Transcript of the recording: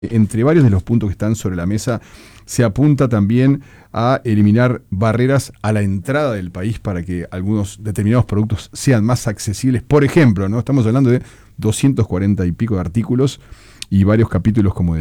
Entre varios de los puntos que están sobre la mesa, se apunta también a eliminar barreras a la entrada del país para que algunos determinados productos sean más accesibles. Por ejemplo, ¿no? Estamos hablando de 240 y pico de artículos y varios capítulos, como decía.